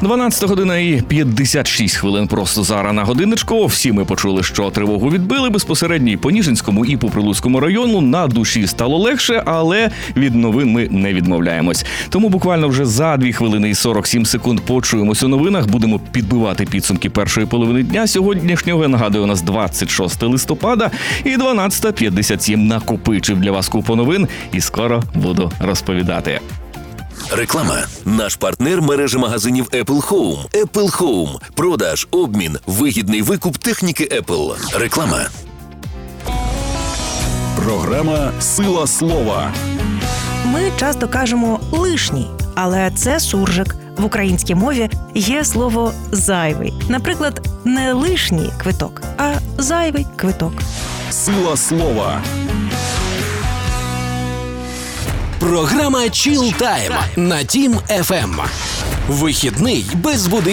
12 година і 56 хвилин просто зараз на годиночку. Всі ми почули, що тривогу відбили безпосередньо і по Ніжинському, і по Прилуцькому району. На душі стало легше, але від новин ми не відмовляємось. Тому буквально вже за 2 хвилини і 47 секунд почуємось у новинах. Будемо підбивати підсумки першої половини дня сьогоднішнього. Я нагадую, у нас 26 листопада і 12:57. Накопичив для вас купу новин і скоро буду розповідати. Реклама. Наш партнер – мережа магазинів Apple Home. Apple Home. Продаж, обмін, вигідний викуп техніки Apple. Реклама. Програма «Сила слова». Ми часто кажемо «лишній», але це суржик. В українській мові є слово «зайвий». Наприклад, не лишній квиток, а зайвий квиток. «Сила слова». Програма Chill Time на Team FM. Вихідний без будильника.